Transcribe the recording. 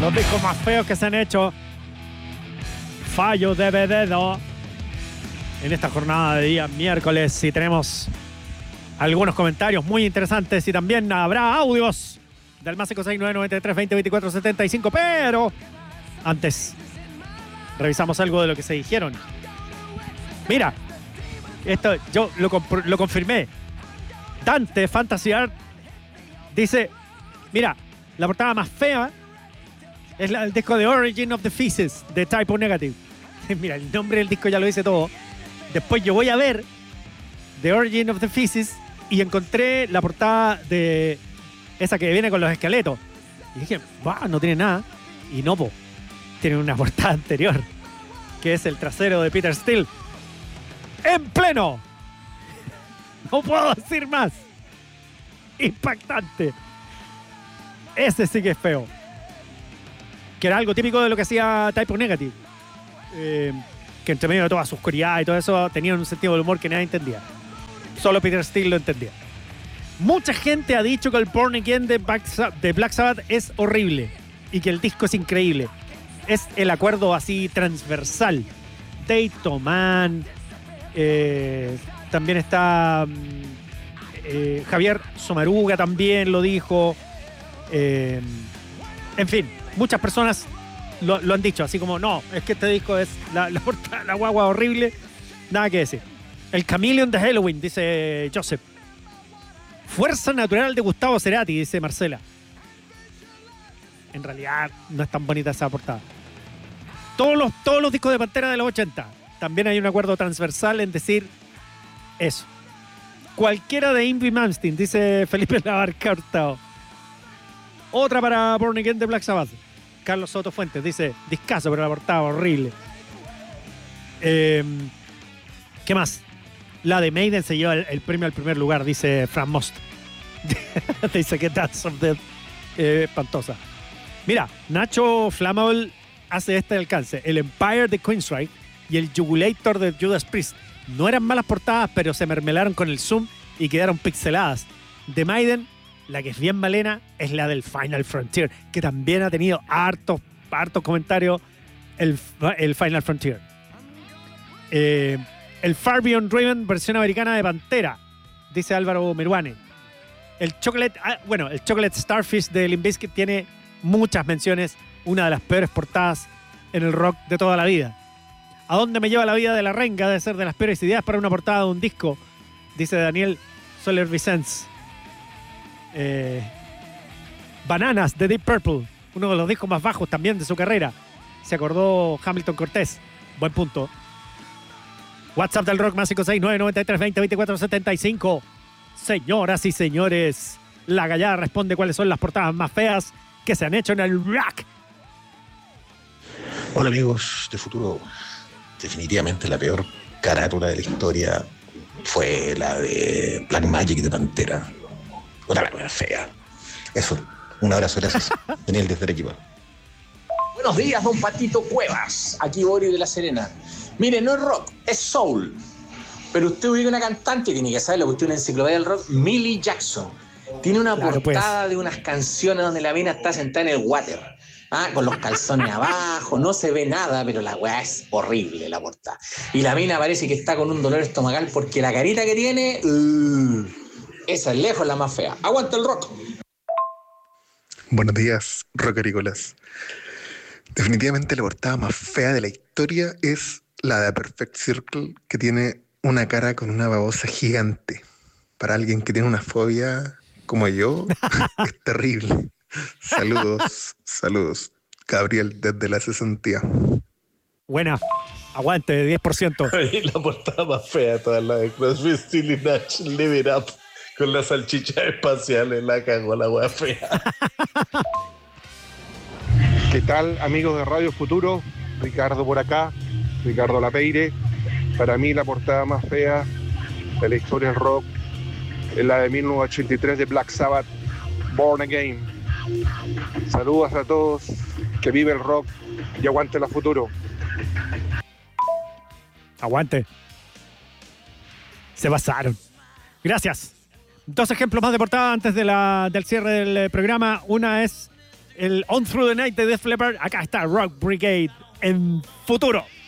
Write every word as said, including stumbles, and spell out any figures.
Los discos más feos que se han hecho. Fallo de dedo. En esta jornada de día miércoles. Y tenemos algunos comentarios muy interesantes. Y también habrá audios del más cinco seis nueve nueve tres veinte veinticuatro setenta y cinco. Pero antes, revisamos algo de lo que se dijeron. Mira, esto yo lo, comp- lo confirmé. Dante Fantasy Art dice: mira, la portada más fea es la, el disco de Origin of the Feces de Type O Negative. Mira, el nombre del disco ya lo dice todo. Después yo voy a ver The Origin of the Feces y encontré la portada de esa que viene con los esqueletos. Y dije, bah, no tiene nada. Y no, po, tiene una portada anterior, que es el trasero de Peter Steele. ¡En pleno! No puedo decir más. Impactante. Ese sí que es feo. Que era algo típico de lo que hacía Type O Negative. Eh, que entre medio de toda su oscuridad y todo eso, tenían un sentido del humor que nadie entendía. Solo Peter Steele lo entendía. Mucha gente ha dicho que el Born Again de Black Sabbath, de Black Sabbath es horrible y que el disco es increíble. Es el acuerdo así transversal. Dave Tomán, eh, también está eh, Javier Somaruga también lo dijo. Eh, en fin, muchas personas lo, lo han dicho, así como, no, es que este disco es la, la, la guagua horrible, nada que decir. El Chameleon de Halloween, dice Joseph. Fuerza natural de Gustavo Cerati, dice Marcela. En realidad no es tan bonita esa portada. Todos los, todos los discos de Pantera de los ochenta. También hay un acuerdo transversal en decir eso. Cualquiera de Yngwie Malmsteen, dice Felipe Labarca Hurtado. Otra para Born Again de Black Sabbath. Carlos Soto Fuentes dice, discazo, pero la portada horrible. Eh, ¿Qué más? La de Maiden se lleva el, el premio al primer lugar, dice Frank Most. Dice que Dance of Death eh, espantosa. Mira, Nacho Flammable hace este alcance. El Empire de Queensryche y el Jugulator de Judas Priest. No eran malas portadas, pero se mermelaron con el zoom y quedaron pixeladas. De Maiden, la que es bien malena es la del Final Frontier, que también ha tenido hartos, hartos comentarios el, el Final Frontier. Eh, el Far Beyond Driven, versión americana de Pantera, dice Álvaro Meruane. El Chocolate, ah, bueno, el Chocolate Starfish de Limp Bizkit tiene muchas menciones, una de las peores portadas en el rock de toda la vida. ¿A dónde me lleva la vida de la renga? Debe ser de las peores ideas para una portada de un disco, dice Daniel Soler Vicens. Eh, Bananas de Deep Purple, uno de los discos más bajos también de su carrera. Se acordó Hamilton Cortés. Buen punto. WhatsApp del rock más cinco seis nueve nueve tres veinte veinticuatro setenta y cinco. Señoras y señores, la Gallada responde cuáles son las portadas más feas que se han hecho en el rock. Hola amigos de Futuro. Definitivamente la peor carátula de la historia fue la de Black Magic de Pantera. Una carátula fea. Eso, un abrazo, gracias. Daniel desde Arequipa. Buenos días, don Patito Cuevas. Aquí Boris de La Serena. Mire, no es rock, es soul. Pero usted ubica una cantante, tiene que saberlo, porque usted es una enciclopedia del rock, Millie Jackson. Tiene una claro, portada pues. de unas canciones donde la mina está sentada en el water. Ah, con los calzones abajo, no se ve nada, pero la weá es horrible, la portada. Y la mina parece que está con un dolor estomacal porque la carita que tiene, uh, esa es lejos la más fea. ¡Aguanta el rock! Buenos días, rockericolas. Definitivamente la portada más fea de la historia es la de A Perfect Circle, que tiene una cara con una babosa gigante. Para alguien que tiene una fobia como yo, es terrible. Saludos, saludos. Gabriel desde la sesentía. Buena, aguante, diez por ciento. La portada más fea toda la de Crosby, Stills Nash, Live It Up, con las salchichas espaciales, la cagó la wea fea. ¿Qué tal, amigos de Radio Futuro? Ricardo por acá, Ricardo Lapeire. Para mí la portada más fea de la historia del rock es la de mil novecientos ochenta y tres de Black Sabbath, Born Again. Saludos a todos, que vive el rock y aguante la Futuro. Aguante. Se basaron. Gracias. Dos ejemplos más de portada antes de la, del cierre del programa. Una es el On Through the Night de Def Leppard. Acá está Rock Brigade en Futuro.